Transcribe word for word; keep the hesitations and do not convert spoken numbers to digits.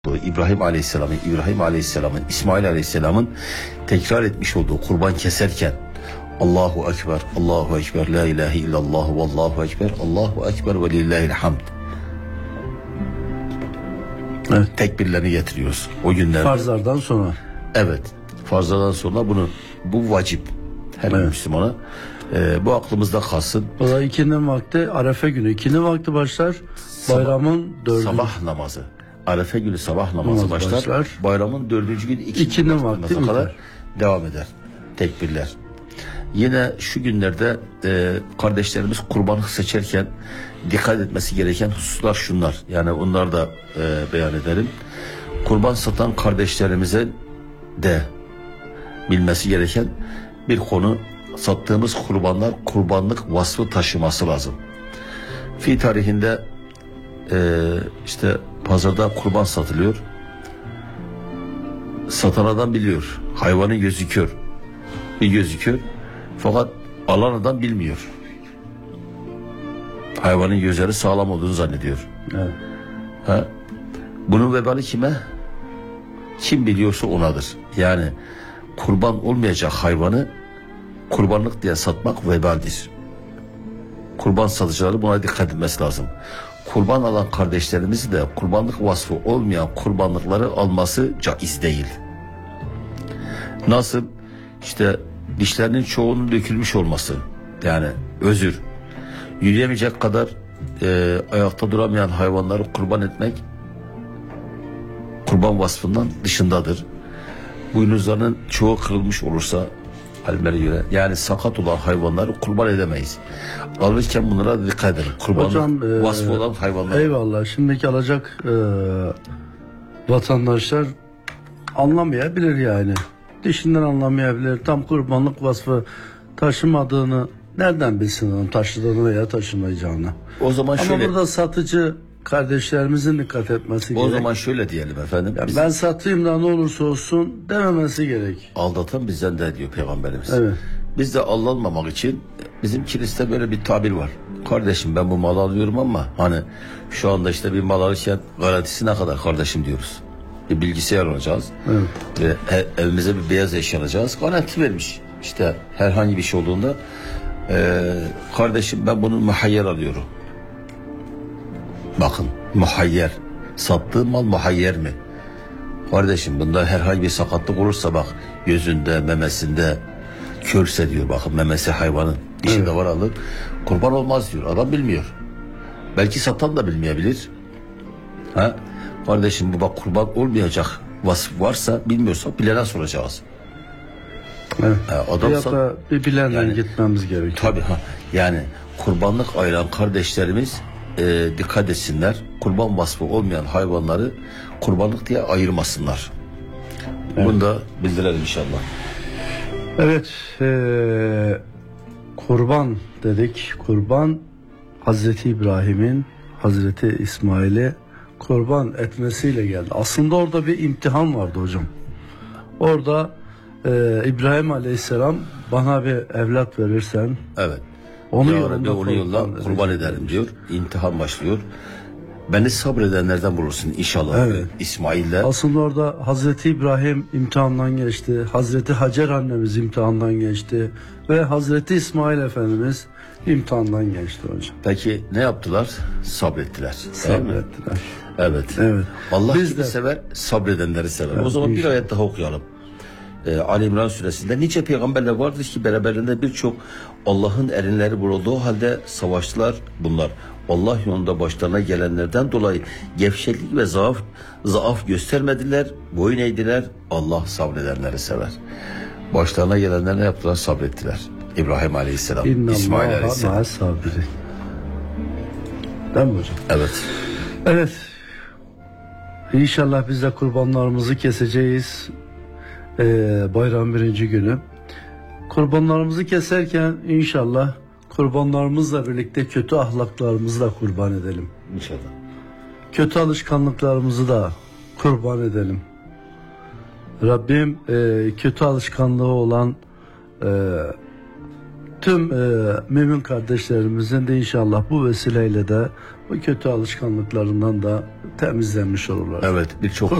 İbrahim Aleyhisselam'ın, İbrahim Aleyhisselam'ın, İsmail Aleyhisselam'ın tekrar etmiş olduğu kurban keserken Allahu Ekber, Allahu Ekber, La ilahe illallah, Vallahu Ekber, Allahu Ekber ve lillahil hamd. Evet. Tekbirlerini getiriyoruz o günlerde. Farzlardan sonra. Evet. Farzlardan sonra bunu, bu vacip her evet. Müslümana. Ee, bu aklımızda kalsın. O da ikindi vakti, Arefe günü. İkindi vakti başlar. Bayramın dördüncü. Sabah namazı. Arefe günü sabah namazı Namaz başlar. başlar. Bayramın dördüncü günü ikindi, ikindi vakti kadar devam eder. Tekbirler. Yine şu günlerde e, kardeşlerimiz kurbanlık seçerken dikkat etmesi gereken hususlar şunlar. Yani onları da e, beyan edelim. Kurban satan kardeşlerimize de bilmesi gereken bir konu, sattığımız kurbanlar kurbanlık vasfı taşıması lazım. Fi tarihinde e, işte pazarda kurban satılıyor. Satan adam biliyor. Hayvanı gözüküyor. Bir gözüküyor. Fakat alan adam bilmiyor. Hayvanın gözleri sağlam olduğunu zannediyor. Evet. Ha? Bunun vebali kime? Kim biliyorsa onadır. Yani kurban olmayacak hayvanı kurbanlık diye satmak vebaldir. Kurban satıcıları buna dikkat etmesi lazım. Kurban alan kardeşlerimizi de kurbanlık vasfı olmayan kurbanlıkları alması caiz değil. Nasıl? İşte dişlerinin çoğunun dökülmüş olması, yani özür, yürüyemeyecek kadar e, ayakta duramayan hayvanları kurban etmek kurban vasfından dışındadır. Boynuzlarının çoğu kırılmış olursa alimlere göre, yani sakat olan hayvanları kurban edemeyiz. Alırken bunlara dikkat edin. Kurbanlık e, vasfı olan hayvanlar. Eyvallah. Şimdiki alacak e, vatandaşlar anlamayabilir yani. Dişinden anlamayabilir. Tam kurbanlık vasfı taşımadığını nereden bilsin adam, taşıdığını veya taşımayacağını. O zaman Ama şöyle, burada satıcı kardeşlerimizin dikkat etmesi o gerek. O zaman şöyle diyelim efendim. Yani ben satayım da ne olursa olsun dememesi gerek. Aldatan bizden de diyor Peygamberimiz. Evet. Biz de aldanmamak için bizim kiliste böyle bir tabir var. Kardeşim ben bu malı alıyorum ama hani şu anda işte bir mal alırken garantisi ne kadar kardeşim diyoruz. Bir bilgisayar alacağız. Evet. Ve evimize bir beyaz eşya alacağız. Garanti vermiş. İşte herhangi bir şey olduğunda e, kardeşim ben bunu muhayyer alıyorum. Bakın muhayyer. Sattığı mal muhayyer mi? Kardeşim bunda herhangi bir sakatlık olursa bak gözünde, memesinde körse diyor, bakın memesi hayvanın dişi evet. de var alır. Kurban olmaz diyor. Adam bilmiyor. Belki satan da bilmeyebilir. Ha? Kardeşim bu bak kurban olmayacak vasıf varsa bilmiyorsak bilene soracağız. Evet. Ha, adam ya da bir bilenle yani, gitmemiz gerekiyor. Tabii ha. Yani kurbanlık ayıran kardeşlerimiz e, dikkat etsinler. Kurban vasfı olmayan hayvanları kurbanlık diye ayırmasınlar. Evet. Bunu da bildirelim inşallah. Evet. E, kurban dedik. Kurban Hazreti İbrahim'in Hazreti İsmail'e kurban etmesiyle geldi. Aslında orada bir imtihan vardı hocam. Orada e, İbrahim Aleyhisselam bana bir evlat verirsen evet. Onu ya yolunda Rabbi onu yolla kurban ederim diyor. İmtihan başlıyor. Beni sabredenlerden bulursun inşallah. Evet. İsmail'le. Aslında orada Hazreti İbrahim imtihandan geçti. Hazreti Hacer annemiz imtihandan geçti. Ve Hazreti İsmail Efendimiz imtihandan geçti hocam. Peki ne yaptılar? Sabrettiler. Sabrettiler. Evet. Evet. Allah Biz kimi de sever? Sabredenleri sever. Evet, o zaman inşallah. bir ayet daha okuyalım. Ee, Ali İmran suresinde nice peygamberler vardır ki beraberinde birçok Allah'ın erinleri bulunduğu halde savaştılar bunlar. Allah yolunda başlarına gelenlerden dolayı gevşeklik ve zaaf, zaaf göstermediler, boyun eğdiler. Allah sabredenleri sever. Başlarına gelenler ne yaptılar? Sabrettiler. İbrahim Aleyhisselam, İnna İsmail Allah Aleyhisselam. sabri. Değil mi hocam? Evet. Evet. İnşallah biz de kurbanlarımızı keseceğiz. Ee, bayram birinci günü. Kurbanlarımızı keserken inşallah kurbanlarımızla birlikte kötü ahlaklarımızı da kurban edelim. İnşallah. Kötü alışkanlıklarımızı da kurban edelim. Rabbim e, kötü alışkanlığı olan e, tüm e, mümin kardeşlerimizin de inşallah bu vesileyle de o kötü alışkanlıklarından da temizlenmiş olurlar. Evet, birçok